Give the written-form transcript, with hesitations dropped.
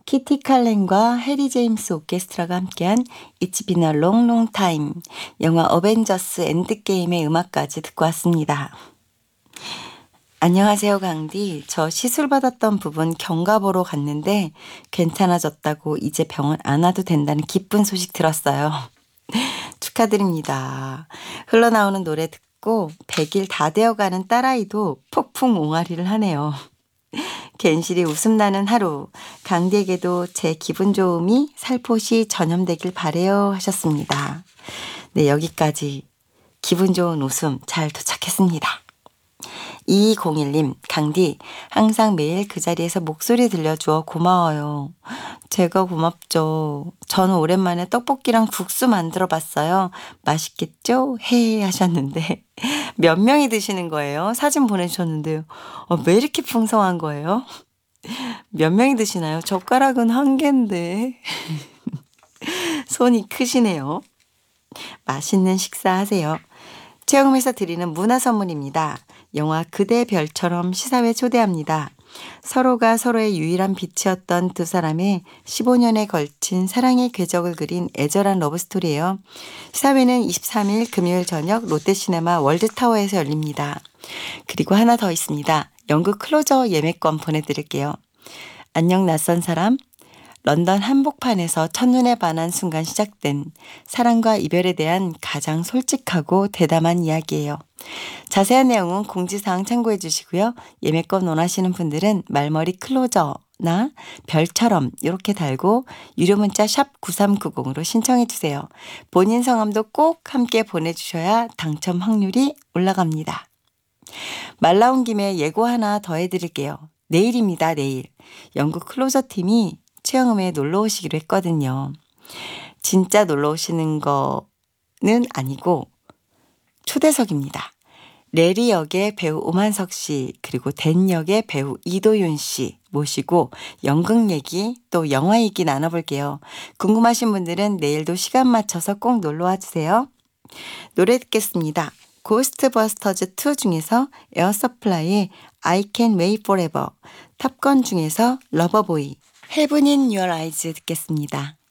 키티 칼렌과 해리 제임스 오케스트라가 함께한 It's been a long, long time. 영화 어벤져스 엔드게임의 음악까지 듣고 왔습니다. 안녕하세요, 강디. 저 시술 받았던 부분 경과 보러 갔는데 괜찮아졌다고 이제 병원 안 와도 된다는 기쁜 소식 들었어요. 축하드립니다. 흘러나오는 노래 듣고 100일 다 되어가는 딸아이도 폭풍 옹알이를 하네요. 괜시리 웃음 나는 하루, 강디에게도 제 기분 좋음이 살포시 전염되길 바래요 하셨습니다. 네, 여기까지 기분 좋은 웃음 잘 도착했습니다. 2201님, 강디, 항상 매일 그 자리에서 목소리 들려주어 고마워요. 제가 고맙죠. 저는 오랜만에 떡볶이랑 국수 만들어 봤어요. 맛있겠죠? 해 하셨는데 몇 명이 드시는 거예요? 사진 보내주셨는데요. 왜 이렇게 풍성한 거예요? 몇 명이 드시나요? 젓가락은 한 개인데. 손이 크시네요. 맛있는 식사하세요. 체험에서 드리는 문화 선물입니다. 영화 그대 별처럼 시사회 초대합니다. 서로가 서로의 유일한 빛이었던 두 사람의 15년에 걸친 사랑의 궤적을 그린 애절한 러브스토리예요. 시사회는 23일 금요일 저녁 롯데시네마 월드타워에서 열립니다. 그리고 하나 더 있습니다. 연극 클로저 예매권 보내드릴게요. 안녕 낯선 사람. 런던 한복판에서 첫눈에 반한 순간 시작된 사랑과 이별에 대한 가장 솔직하고 대담한 이야기예요. 자세한 내용은 공지사항 참고해 주시고요. 예매권 원하시는 분들은 말머리 클로저나 별처럼 이렇게 달고 유료 문자 샵 9390으로 신청해 주세요. 본인 성함도 꼭 함께 보내주셔야 당첨 확률이 올라갑니다. 말 나온 김에 예고 하나 더 해드릴게요. 내일입니다. 내일. 영국 클로저 팀이 최영음에 놀러 오시기로 했거든요. 진짜 놀러 오시는 거는 아니고 초대석입니다. 레리 역의 배우 오만석 씨 그리고 댄 역의 배우 이도윤 씨 모시고 연극 얘기 또 영화 얘기 나눠볼게요. 궁금하신 분들은 내일도 시간 맞춰서 꼭 놀러와 주세요. 노래 듣겠습니다. 고스트버스터즈 2 중에서 에어서플라이의 I Can Wait Forever, 탑건 중에서 러버보이, Heaven in Your Eyes 듣겠습니다.